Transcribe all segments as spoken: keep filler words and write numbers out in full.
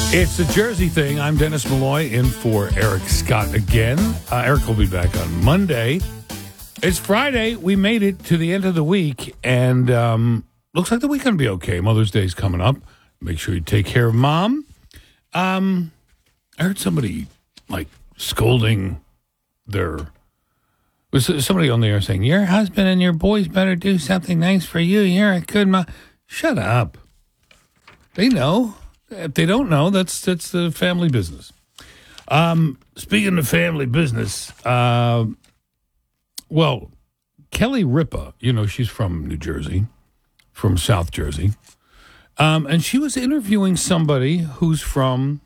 It's the Jersey thing. I'm Dennis Malloy in for Eric Scott again. Uh, Eric will be back on Monday. It's Friday. We made it to the end of the week, and um, looks like the weekend will be okay. Mother's Day's coming up. Make sure you take care of Mom. Um, I heard somebody, like, scolding their... Was somebody on the air saying, your husband and your boys better do something nice for you. You're a good mom. Shut up. They know. If they don't know, that's that's the family business. Um, speaking of family business, uh, well, Kelly Ripa, you know, she's from New Jersey, from South Jersey, um, and she was interviewing somebody who's from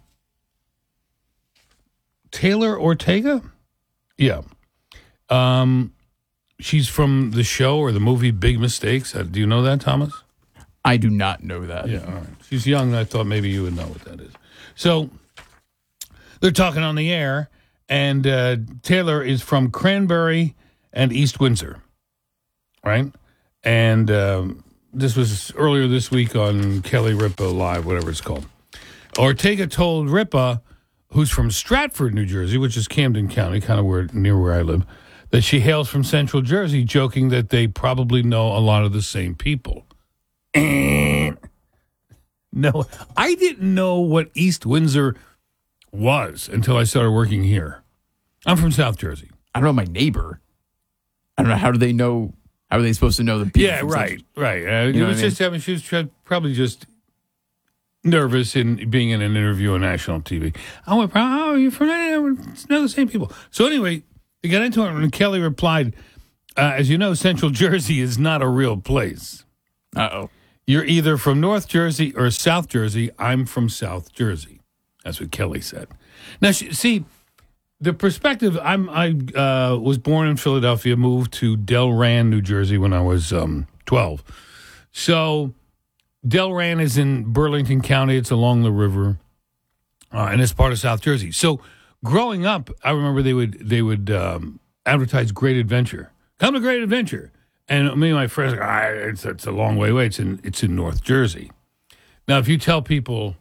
Taylor Ortega. Yeah. Um, she's from the show or the movie Big Mistakes. Uh, do you know that, Thomas? I do not know that. Yeah, all right. She's young. I thought maybe you would know what that is. So they're talking on the air, and uh, Taylor is from Cranberry and East Windsor, right? And um, this was earlier this week on Kelly Ripa Live, whatever it's called. Ortega told Ripa, who's from Stratford, New Jersey, which is Camden County, kind of where near where I live, that she hails from Central Jersey, joking that they probably know a lot of the same people. No, I didn't know what East Windsor was until I started working here. I'm from South Jersey. I don't know my neighbor. I don't know. How do they know? How are they supposed to know the people? Yeah, from right, Central? right. Uh, it know was what I just, I mean, she was tr- probably just nervous in being in an interview on national T V. I went, oh, you're from there? It's not the same people. So anyway, we got into it, and Kelly replied, uh, as you know, Central Jersey is not a real place. Uh-oh. You're either from North Jersey or South Jersey. I'm from South Jersey. That's what Kelly said. Now, she, see, the perspective, I'm, I uh, was born in Philadelphia, moved to Delran, New Jersey when I was um, twelve. So Delran is in Burlington County. It's along the river, uh, and it's part of South Jersey. So growing up, I remember they would, they would um, advertise Great Adventure. Come to Great Adventure. And me and my friends, ah, it's, it's a long way away. It's in it's in North Jersey. Now, if you tell people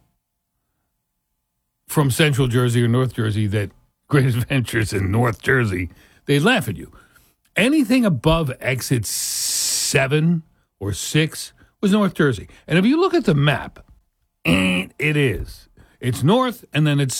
from Central Jersey or North Jersey that Great Adventures in North Jersey, they laugh at you. Anything above exit seven or six was North Jersey. And if you look at the map, it is. It's north and then it's